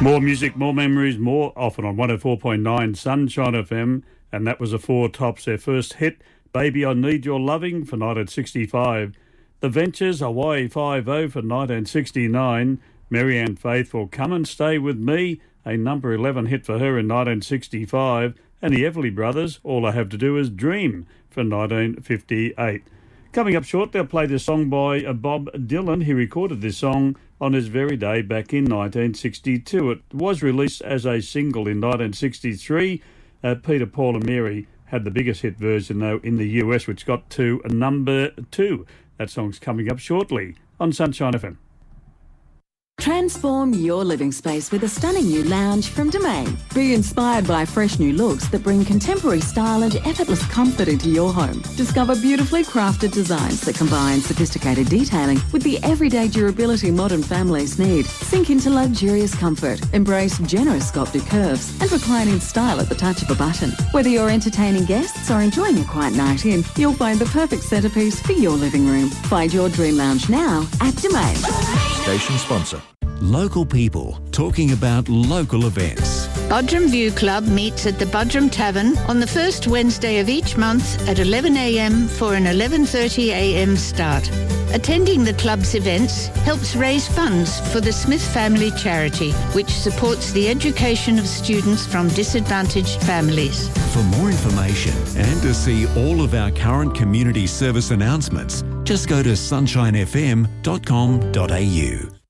More music, more memories, more often on 104.9 Sunshine FM. And that was the Four Tops, their first hit, Baby I Need Your Loving, for 1965. The Ventures, Hawaii 5-0 for 1969. Marianne Faithfull, Come and Stay With Me, a number 11 hit for her in 1965. And the Everly Brothers, All I Have to Do Is Dream, for 1958. Coming up short, they'll play the song by Bob Dylan. He recorded this song on his very day back in 1962. It was released as a single in 1963. Peter, Paul and Mary had the biggest hit version, though, in the US, which got to number 2. That song's coming up shortly on Sunshine FM. Transform your living space with a stunning new lounge from Domain. Be inspired by fresh new looks that bring contemporary style and effortless comfort into your home. Discover beautifully crafted designs that combine sophisticated detailing with the everyday durability modern families need. Sink into luxurious comfort, embrace generous sculpted curves and reclining style at the touch of a button. Whether you're entertaining guests or enjoying a quiet night in, you'll find the perfect centrepiece for your living room. Find your dream lounge now at Domain. Station sponsor. Local people talking about local events. Budrum View Club meets at the Budrum Tavern on the first Wednesday of each month at 11 a.m. for an 11:30 a.m. start. Attending the club's events helps raise funds for the Smith Family Charity, which supports the education of students from disadvantaged families. For more information and to see all of our current community service announcements, just go to sunshinefm.com.au.